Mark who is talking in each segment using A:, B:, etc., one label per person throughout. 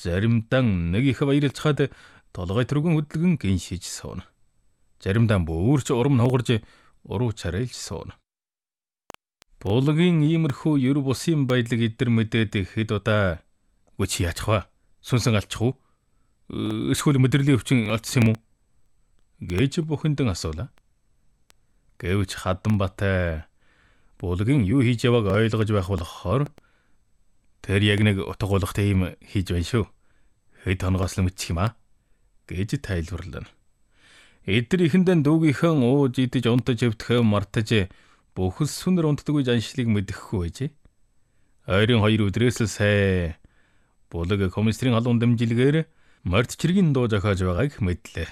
A: заримдаа нэг их баярлцгаад толгой түргэн хөдлгөн гин шиж сууна. Заримдаа бөөрч урам хугарж уруу чарайлж сууна. Булгийн иймэрхүү ер бусын баялаг эдэр мэдээд хэд удаа "Үгүй чи яачих вэ? Сүнсэн алчих уу? Эсвэл мэдрэлийн өвчин алдсан юм уу?" гэж бүхэндэн асуулаа. Гэвч Хадамбатай Булгийн юу хийж явааг ойлгож байх болохоор "Тэр яг нэг утга болгохтой юм хийж байна шүү. Хэд хоногоос л мэдчих юм аа" гэж тайлбарлана. Эдгээр ихэндээ дүүгийнхэн ууж идэж унтаж өвдөхөө мартаж бүхэл сүнэр унтдаг аншлыг мэдэхгүй байжээ. Ойрын 2 өдрөөс л сая Булаг комиссарын халуун дамжилгээр мордчиргийн дуу зохиож байгааг мэдлээ.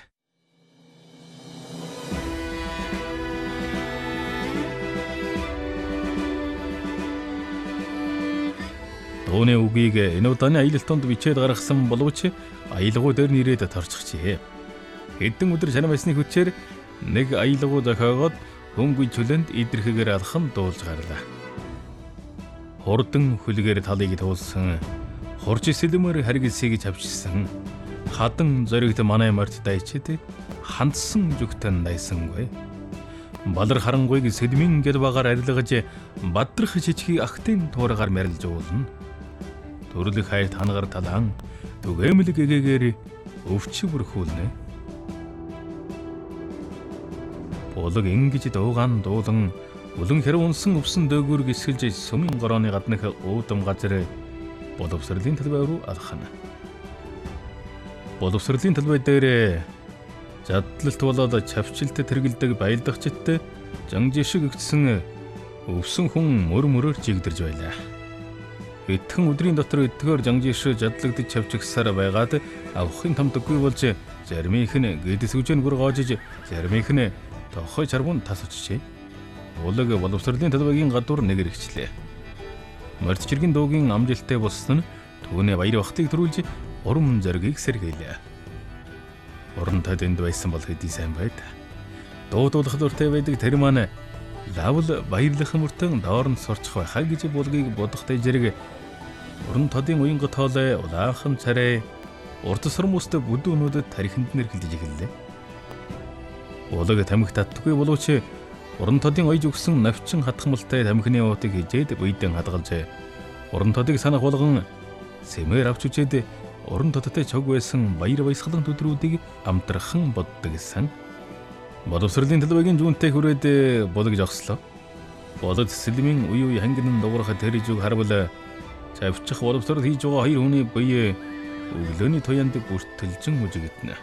A: Дууны үгийг энэ удааны аялалтанд бичээд гаргасан боловч аялгуу дээр нэрээд торччихжээ. Хэдэн өдөр шанамсны хүчээр нэг аялгуу зохиогоод хөнгөн чөлөөнд идэрхэгээр алхан дуулж гарлаа. Хурдан хүлгээр талыг туулсан, хурж сэлмэр харгисыг чавчсан, хадан зоригт манай морд дайчид хандсан зүгтэн дайсангүй. Балар харангуйг сэлмийн гэлбагаар арилгаж бадрах жижиг ахтын туургаар мэрэлж уулна. Төрлөх хайрт хангаар талаан түгээмэл гэгээр өвч бүрхүүлнэ. Булаг ингэж дуугаан дуулан улан хэрэг унсан өвсөн дөөгөр гисгэлж сүмийн горооны гаднах уудам газар боловсролын талбай руу алхана. Боловсролын талбай дээр задлалт болоод чавчилт тэргэлдэг баялдагчдтай жангжишиг өгсөн өвсөн хүн мөрөөр жигдэрж байлаа. Итгэн өдрийн дотор эдгээр жангжиш задлагдж чавчигсаар байгаад авахын тамдаггүй болж заримийнх нь гэдэс үжэн бүр гоожиж заримийнх нь тохой чаргуун тас очжээ. Булаг боловсролын талбайгийн гадуур нэг иргэчлээ. Мордчиргийн дуугийн амжилттай болсон нь түүний баяр бахтыг төрүүлж урам зоригийг сэргийлээ. Уран тадынд байсан бол хэдий сайн байд. Дуудуулах дуртай байдаг тэр маань лавл баярлах мөртөн доор нь сурчих байхаа гэж булгийг бодохтой зэрэг уран тадын уянга тоолой улаахан царай урд сармуустай бүдүүнүүдэд тархинд нэр хилдэж эхэллээ. Булаг тамхи татдаггүй боловч уран тодын ойж өгсөн навчин хатхамлтай тамхины уутыг хижээд буйдан хадгалж уран тодыг санах болгон сэмээр авч үжээд уран тодтой чог байсан баяр баясгалан төдрүүдийг амтрахан боддог гэсэн. Боловсролын талбайгийн зүүнтэй хүрээд булаг жогслоо. Болоод сэлмийн үе хангин дуурах тэр зүг харвал цавчих боловсрол хийж байгаа хоёр хүний бие өглөөний туянд бүртэлжин үжигдэнэ.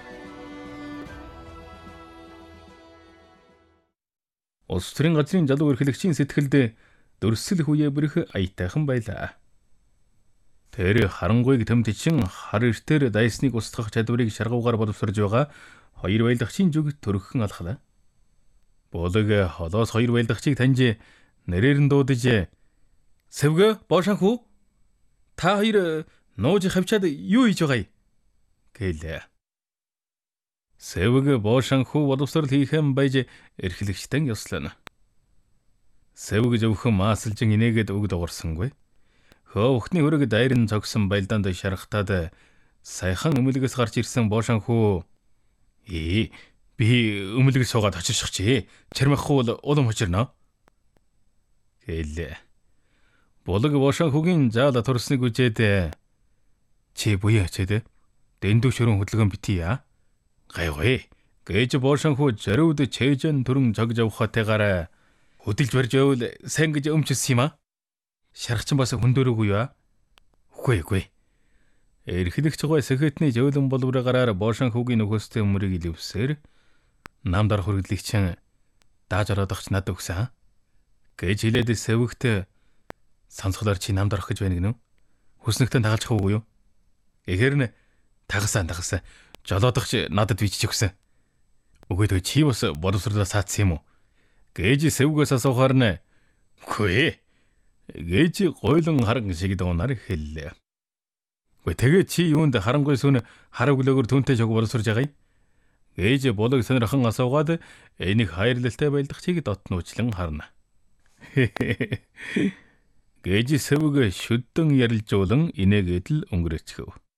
A: Улс төрийн газрын залуу эрхлэгчийн сэтгэлд дөрсөл хүе бүрэх аятайхан байлаа. Тэр харангуйг төмтчин хар эртээр дайсныг устгах чадварыг шаргуугаар боловсрож байгаа хоёр баялдагчийн зүг төрөхөн алхлаа. Булаг холоос хоёр баялдагчийг таньж нэрээр нь дуудаж "Сэвгэ боошанхүү, та хоёр нууж хавчаад юу хийж байгаа юм?" гэлээ. Сэвэг боошанхүү боловсрол хийхэн байж эрхлэгчтэн ёслоно. Сэвэг зөвхөн маасалжин инээгээд үг дуурсангүй. Хөөхний хөрөг дайрн цогсон байлдаанд шархтаад саяхан өмөлгөөс гарч ирсэн боошанхүү би өмөлгөөр суугаад очирчих чи. Чармахгүй бол улам очирно гэлээ. Булаг боошанхүүгийн заал турсныг үжээд "Чи буяа очээд дэндүү шөрөн хөдөлгөөн битий яа?" "Гайгүй" гэж боошанхүү зориуд чэйжэн төрөн цогж авахтайгаар хөдөлж барьж байвал сайн гэж өмчсөн юм аа. Шархчин бас хөндөөрөөгүй юу? Үгүй. Эрхлэгч гой сэхэтний жөөлөн боловраараар боошанхүүгийн нөхөстэй өмрийг илвсээр намдар хөргөлөгчэн дааж ороодохч над өгсөн гэж хэлээд сэвэгт "Сонсголоор чи намдар орох гэж байна гинөө? Хүснэгтэн тагалчих уугүй юу?" "Эхээр нь тагасан. Жолоодохч надад бичиж өгсөн." "Үгүй чи бас боловсруулаад саадсан юм уу?" гэж сэвгээс асуухаар нь "Үгүй" гэж гойлон харан шиг дуунаар хэллээ. "Үгүй тэгээ чи юунд харангуй сүн хар өглөөгөр түнтэй чог боловсруулж байгаа юм?" гэж булаг сонирхон асуугаад энийг хайрлалтай байлдагчийг дотнуучлан харна. гэж сэвэг шүдэн ярилжуулан инээгээд л өнгөрөөчихөв.